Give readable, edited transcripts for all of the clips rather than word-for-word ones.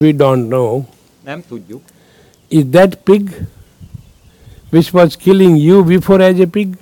We don't know. Nem tudjuk. Is that pig which was killing you before as a pig?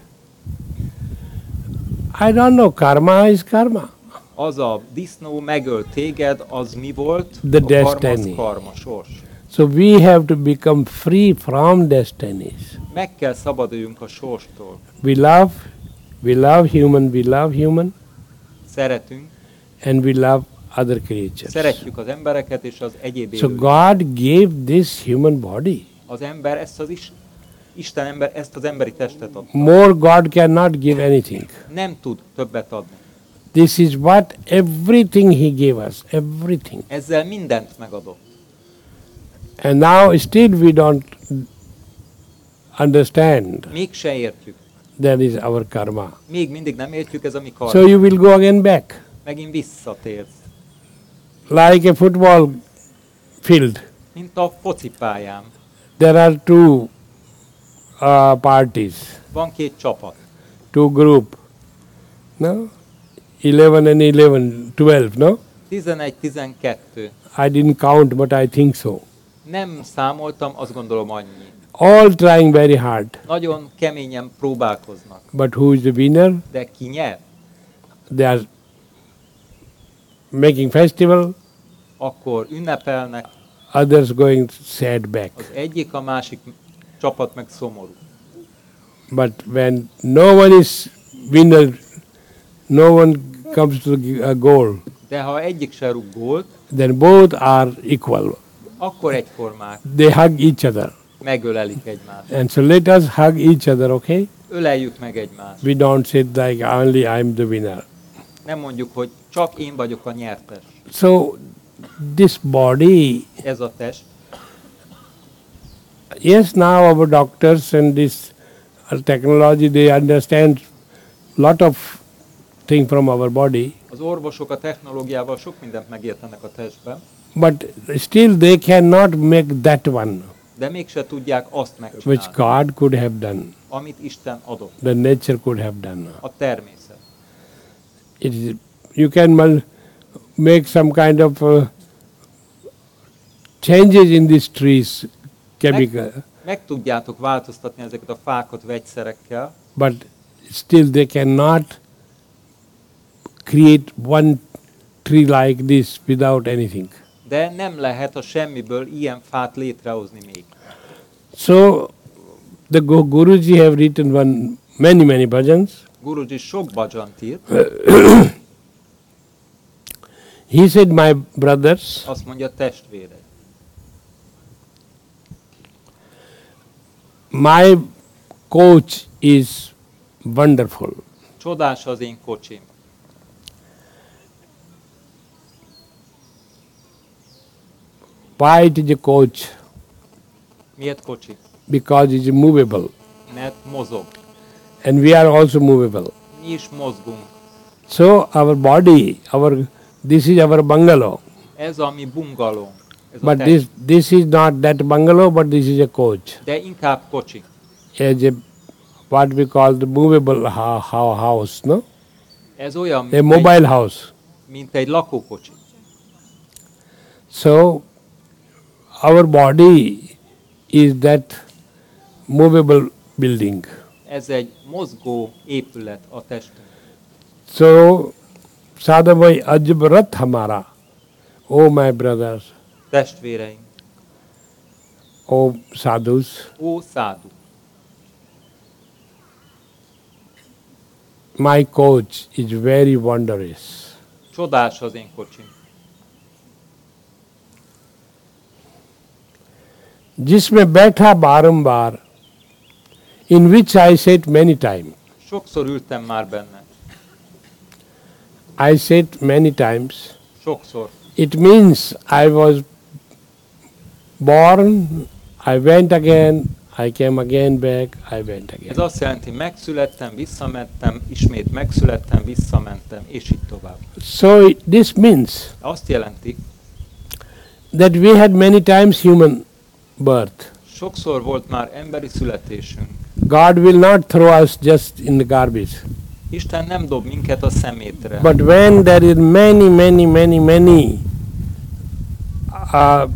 I don't know. Karma is karma. Az a disznó megölt téged, az mi volt? The A karma az destiny. karma, sors. So we have to become free from destinies. Meg kell szabaduljunk a sorstól. We love human, Szeretünk, and we love other creatures. szeretjük az embereket és az egyéb So élőket. God gave this human body. Az ember ezt Isten ember ezt az emberi testet adta. More God cannot give anything. Nem tud többet adni. This is what everything He gave us, everything. Ezzel mindent megadott. And now still we don't understand Mégse értjük. that is our karma. Még mindig nem értjük, ez a mi So karma. you will go again back. Megint visszatérsz. Like a football field. Mint a focipályán. There are two parties, Van két csapat. two group. No? 11 and 11, 12, no? 11-12. I didn't count, but I think so. Nem számoltam, azt gondolom annyi. All trying very hard. Nagyon keményen próbálkoznak. But who is the winner? De ki nyer? They are making festival, Akkor ünnepelnek, others going sad back. az egyik, a másik csapat meg szomorú. But when no one is winner, no one comes to a goal, De ha egyik se rúg gólt, then both are equal. akkor egyformák, They hug each other. megölelik egymást. And so let us hug each other, okay? Öleljük meg egymást. We don't say like only I'm the winner. Nem mondjuk, hogy csak én vagyok a nyertes. So this body, Ez a test. yes, now our doctors and this technology, they understand lot of thing from our body, Az orvosok a technológiával sok mindent megértenek a testben, but still they cannot make that one de mégse tudják azt which megcsinálni, God could have done, amit Isten adott, the nature could have done. a természet. It is, you can make some kind of changes in these trees, chemical, Meg tudjátok változtatni ezeket a fákat vegyszerekkel, but still they cannot create one tree like this without anything. de nem lehet a semmiből ilyen fát létrehozni még. So the Guruji have written many bhajans. Guruji sok bhajant írt, He said, my brothers, azt mondja, testvérek. my coach is wonderful. Csodás az én kocsim. Why it is a coach? Miért kocsi? Because it is movable. Mert mozog. And we are also movable. Mi is mozgunk. So our body, this is our bungalow. Ez a mi bungalónk. Ez a But test. this is not that bungalow, but this is a coach. De inkább kocsi. As a, what we call the movable house, no? Ez olyan, A mobile house. mint egy lakókocsi. So our body is that movable building. Ez egy mozgó épület a testünk. So Sadhavai Ajbarat Hamara, oh my brothers, Testvéreink, oh sadhus, ó szádu, my coach is very wondrous. csodás az én kocsim. जिसमें बैठा बारंबार, in which I sat many times. Sokszor ültem már benne. I sat many times. Sokszor. It means I was born, I went again, I came again back, I went Ez again. azt jelenti, megszülettem, visszamentem, ismét megszülettem, visszamentem, és így tovább. So this means Azt jelenti, that we had many times human birth. sokszor volt már emberi születésünk. God will not throw us just in the garbage. Isten nem dob minket a szemétre. But when there is many